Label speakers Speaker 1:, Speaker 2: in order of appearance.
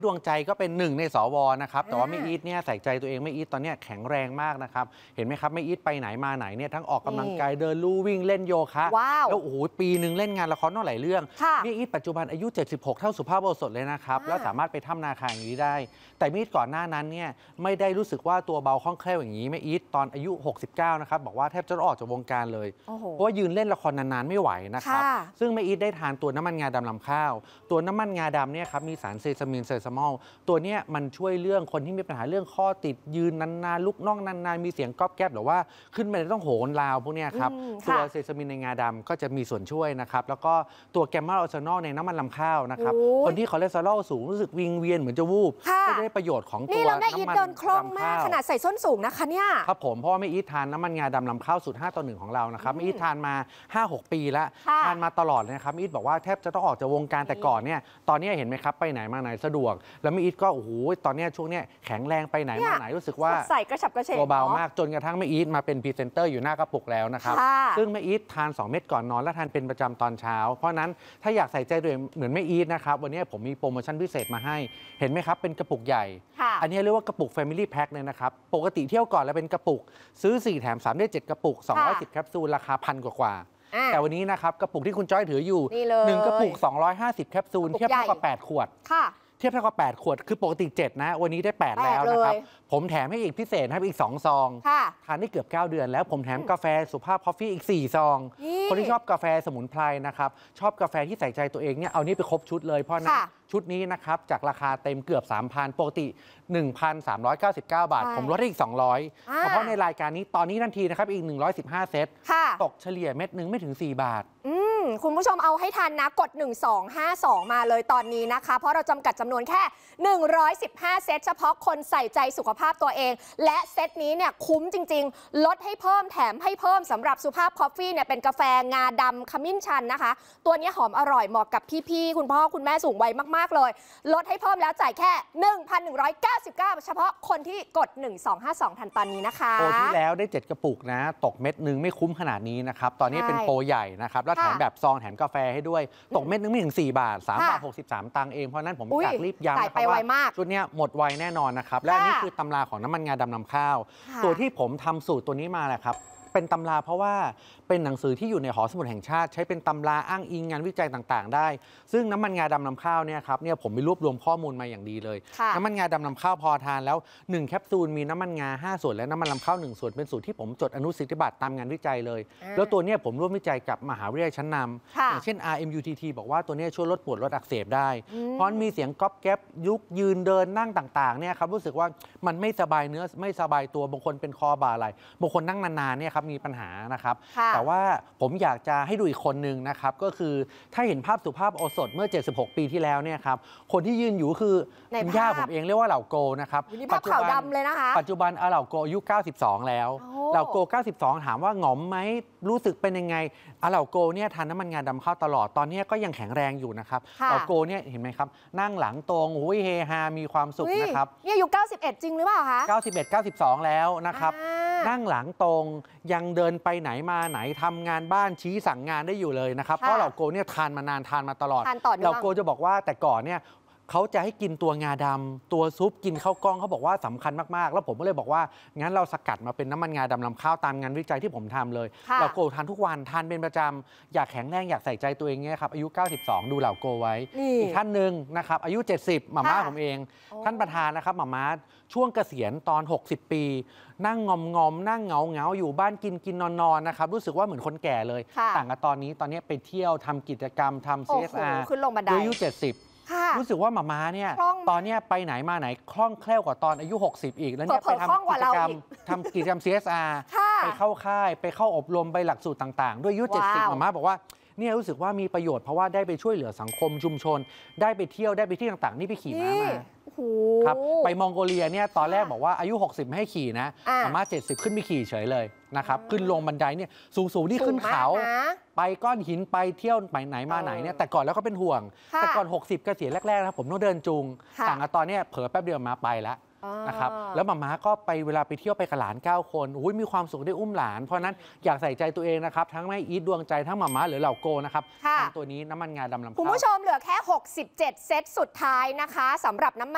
Speaker 1: ดวงใจก็เป็นหนึ่งในสวนะครับแต่ว่าแม่อีทเนี่ยใส่ใจตัวเองแม่อีทตอนนี้แข็งแรงมากนะครับเห็นไหมครับแม่อีทไปไหนมาไหนเนี่ยทั้งออกกำลังกายเดินลู่วิ่งเล่นโยคะแล้วโอ้โหปีหนึ่งเล่นงานละครต้องหลายเรื่องแม่อีทปัจจุบันอายุ76เท่าสุภาพบุรุษเลยนะครับแล้วสามารถไปถ้ำนาคาอย่างนี้ได้แต่แม่อีทก่อนหน้านั้นเนี่ยไม่ได้รู้สึกว่าตัวเบาคล่องแคล่วอย่างนี้แม่อีทตอนอายุ69นะครับบอกว่าแทบจะออกจากวงการเลยเพราะว่ายืนเล่นละครนานๆไม่ไหวนะครับซึ่งแม่อีทได้ทานตัวน้ำมันงาดำลำข้าวตัวน้ำมันงาดำเนี่ยครับมีสารเซซามินเซซามอลตัวเนี้ยมันช่วยเรื่องคนที่มีปัญหาเรื่องข้อติดยืนนานๆลุกน่องนานๆมีเสียงก๊อบแก๊บหรือว่าขึ้นไปต้องโหนราวพวกนี้ครับตัวเซซามินในงาดำก็จะมีส่วนช่วยนะครับแล้วก็ตัวแกมมาออซานอลในน้ำมันลำข้าวนะครับคนที่คอเลสเตอรอลสูงรู้สึกวิงเวียนเหมือนจะวูบก็ได้ประโยชน์ของตัวน้ำมันลำข้าว
Speaker 2: ขนาดใส่ส้นสูงนะคะเนี่ย
Speaker 1: ครับผมเพราะว่าแม่อีททานน้ำมันงาดำลำข้าวสูตร5:1ของเรานะครับแม่อีททานมา 5-6 ปีแล้วทานมาตลอดเลยครับแม่อีทบอกว่าแทบจะต้องออกจากวงการแต่ก่อนเนี่ยตอนนี้เห็นไหมครับไปไหนมาไหนสะดวกแล้วแม่อีทก็โอ้โหตอนนี้ช่วงนี้แข็งแรงไปไหนมาไหนรู้สึกว่า
Speaker 2: ใส่กระฉับกระเฉง
Speaker 1: ตัวเบามากจนกระทั่งแม่อีทมาเป็นพรีเซนเตอร์อยู่หน้ากระปุกแล้วนะครับซึ่งแม่อีททาน2 เม็ดก่อนนอนและทานเป็นประจำตอนเช้าเพราะนั้นถ้าอยากใส่ใจตัวเองเหมือนแม่อีทนะครับวันนี้ผมมีโปรโมชั่นพิเศษมาให้เห็นไหมครับเป็นกระปุกใหญ่อันนี้เรียกว่ากระปุก Family Pack เลยนะครับปกติเที่ยวก่อนแล้วเป็นกระปุกซื้อ4 แถม 3ได้7กระปุก210แคปซูลราคา1,000 กว่าแต่วันนี้นะครับกระปุกที่คุณจ้อยถืออยู่1กระปุก250แคปซูลเทียบเท่ากับ8 ขวดเทียบเท่ากับ8 ขวดคือปกติ7นะวันนี้ได้8แล้วนะครับผมแถมให้อีกพิเศษให้อีก2 ซองทานได้เกือบ9 เดือนแล้วผมแถมกาแฟสุภาพคอฟฟี่อีก4 ซองคนที่ชอบกาแฟสมุนไพรนะครับชอบกาแฟที่ใส่ใจตัวเองเนี่ยเอานี้ไปครบชุดเลยเพราะนั้นชุดนี้นะครับจากราคาเต็มเกือบ 3,000 ปกติ 1,399 บาทผมลดให้อีก200เฉพาะในรายการนี้ตอนนี้ทันทีนะครับอีก115 เซตตกเฉลี่ยเม็ดหนึ่งไม่ถึง4 บาท
Speaker 2: คุณผู้ชมเอาให้ทันนะกด1252มาเลยตอนนี้นะคะเพราะเราจำกัดจำนวนแค่115 เซตเฉพาะคนใส่ใจสุขภาพตัวเองและเซตนี้เนี่ยคุ้มจริงๆลดให้เพิ่มแถมให้เพิ่มสำหรับสุภาพคอฟฟี่เนี่ยเป็นกาแฟงาดำขมิ้นชันนะคะตัวนี้หอมอร่อยเหมาะกับพี่ๆคุณพ่อคุณแม่สูงวัยมากๆเลยลดให้เพิ่มแล้วจ่ายแค่ 1,199 เฉพาะคนที่กด1252ทันตอนนี้นะคะ
Speaker 1: โปรที่แล้วได้7 กระปุกนะตกเม็ดหนึ่งไม่คุ้มขนาดนี้นะครับตอนนี้เป็นโปรใหญ่นะครับแล้วแถมแบบซองแถมกาแฟให้ด้วยตกเม็ดนึงไม่ถึง4 บาท3.63 ตังค์เองเพราะนั้นผมอยากรีบย้ำนะครับว่าชุดนี้หมดไวแน่นอนนะครับและนี่คือตำราของน้ำมันงาดำนำข้าวตัวที่ผมทำสูตรตัวนี้มาแหละครับเป็นตำราเพราะว่าเป็นหนังสือที่อยู่ในหอสมุดแห่งชาติใช้เป็นตำราอ้างอิงงานวิจัยต่างๆได้ซึ่งน้ำมันงาดำนำข้าวเนี่ยครับเนี่ยผมไปรวบรวมข้อมูลมาอย่างดีเลยน้ำมันงาดำนำข้าวพอทานแล้ว1 แคปซูลมีน้ำมันงา5 ส่วนและน้ำมันลำข้าว1 ส่วนเป็นสูตรที่ผมจดอนุสิทธิบัตรตามงานวิจัยเลยแล้วตัวนี้ผมร่วมวิจัยกับมหาวิทยาลัยชั้นนำอย่างเช่น RMUTT บอกว่าตัวนี้ช่วยลดปวดลดอักเสบได้เพราะมีเสียงก๊อบแก๊บยุกยืนเดินนั่งต่างๆเนี่ยครับรู้สึกว่ามันไม่สบายเนื้อไม่สบายตัวบางคนเป็นคอบ่าไหล่บางคนนั่งนานๆเนี่ยครับมีปัญหานะครับแต่ว่าผมอยากจะให้ดูอีกคนนึงนะครับก็คือถ้าเห็นภาพสุภาพโอสถเมื่อ76 ปีที่แล้วเนี่ยครับคนที่ยืนอยู่คือคุณย่าผมเองเรียกว่าเหล่าโกนะครับ
Speaker 2: ปัจจุบันเลยนะคะ
Speaker 1: ปัจจุบันเหล่าโกอายุ92แล้วเหล่าโก92ถามว่าหงอมไหมรู้สึกเป็นยังไงเหล่าโกเนี่ยทานน้ำมันงาดำข้าวตลอดตอนนี้ก็ยังแข็งแรงอยู่นะครับเหล่าโกเนี่ยเห็นไหมครับนั่งหลังตรงเฮฮามีความสุขนะครับ
Speaker 2: นี่อายุ91จริงหรือเปล่าคะ
Speaker 1: 91 92แล้วนะครับนั่งหลังตรงยังเดินไปไหนมาไหนทำงานบ้านชี้สั่งงานได้อยู่เลยนะครับเพราะเหล่าโกเนี่ยทานมานานทานมาตลอดเหล่าโกจะบอกว่าแต่ก่อนเนี่ยเขาจะให้กินตัวงาดำตัวซุปกินข้าวกล้องเขาบอกว่าสำคัญมากๆแล้วผมก็เลยบอกว่างั้นเราสกัดมาเป็นน้ำมันงาดำลำข้าวตามงานวิจัยที่ผมทำเลยเหล่าโกทานทุกวันทานเป็นประจำอยากแข็งแรงอยากใส่ใจตัวเองเนี่ยครับอายุ92ดูเหล่าโกไว้อีกท่านหนึ่งนะครับอายุ70หม่าม่าผมเองท่านประธานนะครับหม่าม่าช่วงเกษียณตอน60 ปีนั่งงอมนั่งเหงาอยู่บ้านกินนอนนะครับรู้สึกว่าเหมือนคนแก่เลยต่างกับตอนนี้ไปเที่ยวทำกิจกรรมทำ CSR อายุ70รู้สึกว่าหม่าม้าเนี่ยตอนนี้ไปไหนมาไหนคล่องแคล่วกว่าตอนอายุ60อีกแล้วเนี่ยไปทำกิจกรรม CSR ไปเข้าค่ายไปเข้าอบรมไปหลักสูตรต่างๆด้วยอายุ70หม่าม้าบอกว่าเนี่ยรู้สึกว่ามีประโยชน์เพราะว่าได้ไปช่วยเหลือสังคมชุมชนได้ไปเที่ยวได้ไปที่ต่างๆนี่ไปขี่ม้ามาครับไปมองโกเลียเนี่ยตอนแรกบอกว่าอายุ60ไม่ให้ขี่นะหม่าม้า70ขึ้นไปขี่เฉยเลยนะครับขึ้นลงบันไดเนี่ยสูงที่ขึ้นเขาไปก้อนหินไปเที่ยวไปไหนมาไหนเนี่ยแต่ก่อนแล้วก็เป็นห่วงแต่ก่อน60เกษียณแรกๆนะผมต้องเดินจูงต่างกับตอนนี้เผลอแป๊บเดียวมาไปแล้วนะครับแล้วหม่าม้าก็ไปเวลาไปเที่ยวไปกับหลาน9 คนมีความสุขได้อุ้มหลานเพราะนั้นอยากใส่ใจตัวเองนะครับทั้งแม่อีทดวงใจทั้งหม่าม้าหรือเหล่าโกนะครับตัวนี้น้ำมันงาดำลำข้าว
Speaker 2: คุณผู้ชมเหลือแค่67 เซตสุดท้ายนะคะสำหรับน้ำมัน